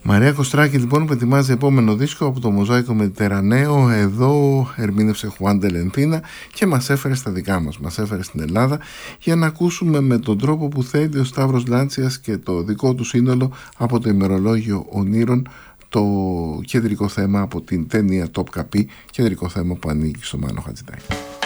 Μαρία Κωστράκη λοιπόν που ετοιμάζει επόμενο δίσκο από το Μοζάικο Μετερανέο. Εδώ ερμήνευσε Χουάν Ντελενθίνα και μας έφερε στα δικά μας έφερε στην Ελλάδα για να ακούσουμε με τον τρόπο που θέλει ο Σταύρος Λάντσιας και το δικό του σύνολο από το ημερολόγιο ονείρων, το κεντρικό θέμα από την ταινία Top Capή, κεντρικό θέμα που ανήκει στο Μάνο Χατζηδάκη.